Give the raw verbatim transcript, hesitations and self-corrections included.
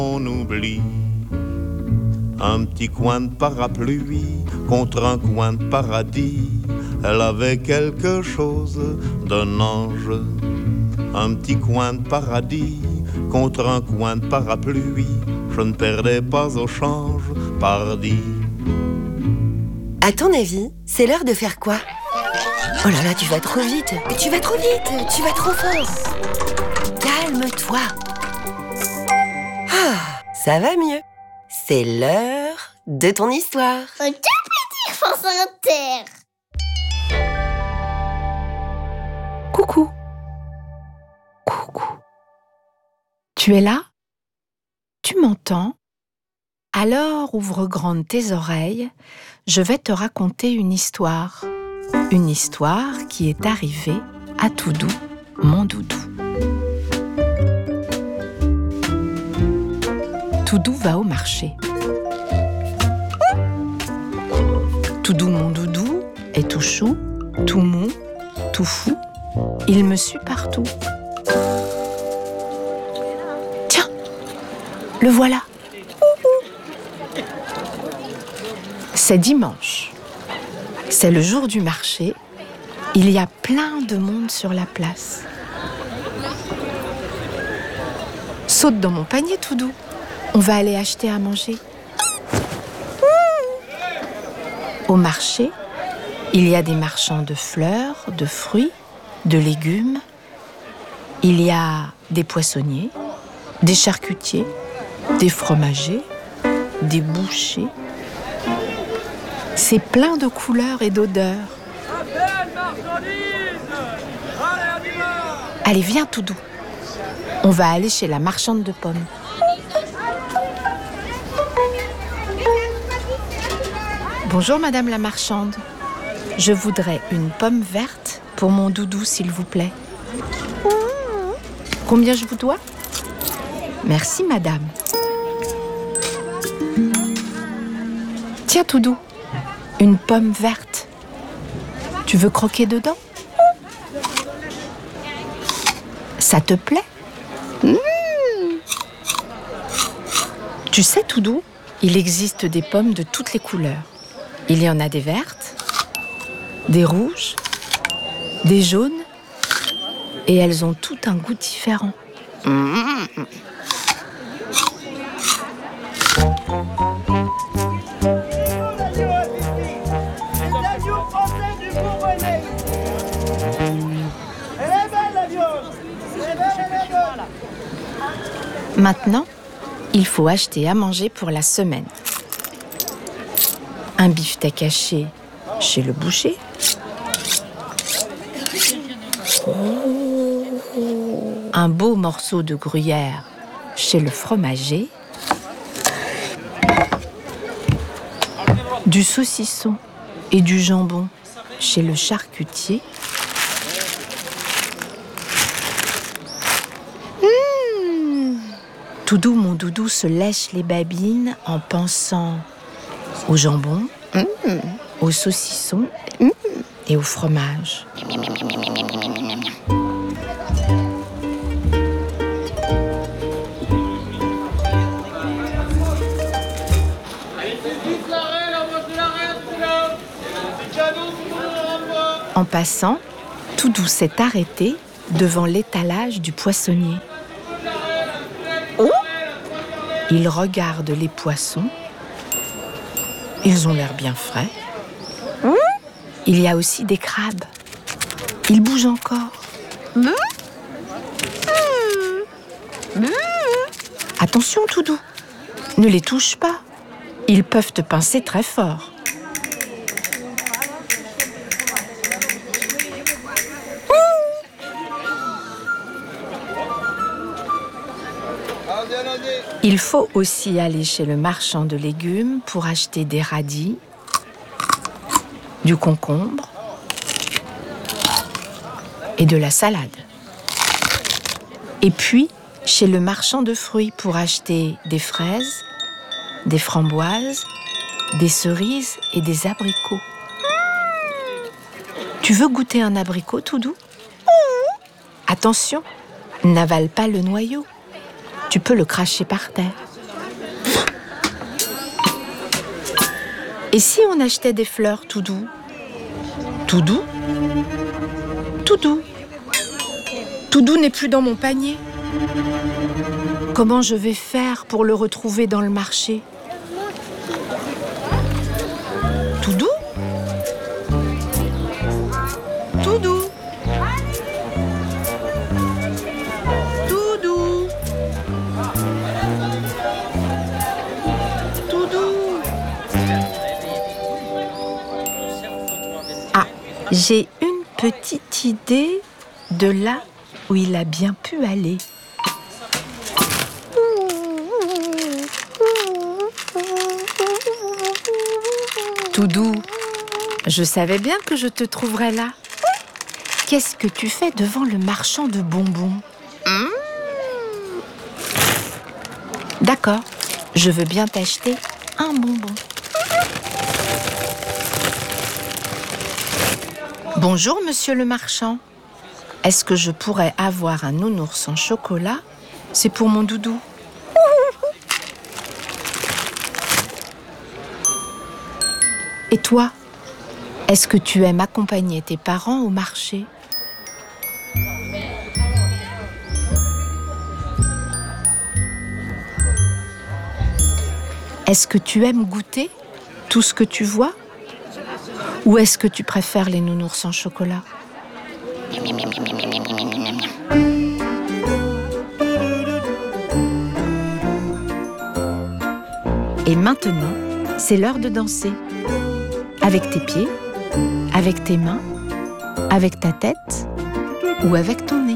On oublie un petit coin de parapluie contre un coin de paradis. Elle avait quelque chose d'un ange. Un petit coin de paradis contre un coin de parapluie. Je ne perdais pas au change, pardi. À ton avis, c'est l'heure de faire quoi? Oh là là, tu vas trop vite. Tu vas trop vite, tu vas trop fort. Calme-toi. Ah, ça va mieux. C'est l'heure de ton histoire. Un tout petit France Inter. Coucou. Coucou. Tu es là? Tu m'entends? Alors ouvre grandes tes oreilles, je vais te raconter une histoire. Une histoire qui est arrivée à Toudou, mon doudou. Toudou va au marché. Toudou, mon doudou, est tout chou, tout mou, tout fou. Il me suit partout. Tiens, le voilà. C'est dimanche. C'est le jour du marché. Il y a plein de monde sur la place. Saute dans mon panier, Toudou. On va aller acheter à manger. Au marché, il y a des marchands de fleurs, de fruits, de légumes. Il y a des poissonniers, des charcutiers, des fromagers, des bouchers. C'est plein de couleurs et d'odeurs. Allez, viens, Toudou. On va aller chez la marchande de pommes. Bonjour, madame la marchande. Je voudrais une pomme verte pour mon doudou, s'il vous plaît. Combien je vous dois? Merci, madame. Tiens, Toudou, une pomme verte. Tu veux croquer dedans? Ça te plaît? Mmh. Tu sais, Toudou, il existe des pommes de toutes les couleurs. Il y en a des vertes, des rouges, des jaunes, et elles ont tout un goût différent. Mmh. Maintenant, il faut acheter à manger pour la semaine. Un beefsteak haché chez le boucher. Un beau morceau de gruyère chez le fromager. Du saucisson et du jambon chez le charcutier. Toudou, mon doudou, se lèche les babines en pensant au jambon, mmh. au saucisson mmh. et au fromage. En passant, Toudou s'est arrêté devant l'étalage du poissonnier. Il regarde les poissons. Ils ont l'air bien frais. Mmh. Il y a aussi des crabes. Ils bougent encore. Mmh. Mmh. Attention, Toudou. Ne les touche pas. Ils peuvent te pincer très fort. Il faut aussi aller chez le marchand de légumes pour acheter des radis, du concombre et de la salade. Et puis, chez le marchand de fruits pour acheter des fraises, des framboises, des cerises et des abricots. Tu veux goûter un abricot, Toudou? Attention, n'avale pas le noyau. Tu peux le cracher par terre. Et si on achetait des fleurs tout doux? Tout doux? Tout doux. Tout doux n'est plus dans mon panier. Comment je vais faire pour le retrouver dans le marché? Tout doux? Tout doux. Tout doux. Tout doux. Ah, j'ai une petite idée de là où il a bien pu aller. Tout doux, je savais bien que je te trouverais là. Qu'est-ce que tu fais devant le marchand de bonbons? mmh. D'accord, je veux bien t'acheter un bonbon. Bonjour, monsieur le marchand. Est-ce que je pourrais avoir un nounours en chocolat? C'est pour mon doudou. Et toi, est-ce que tu aimes accompagner tes parents au marché? Est-ce que tu aimes goûter tout ce que tu vois? Ou est-ce que tu préfères les nounours en chocolat? Et maintenant, c'est l'heure de danser. Avec tes pieds, avec tes mains, avec ta tête ou avec ton nez.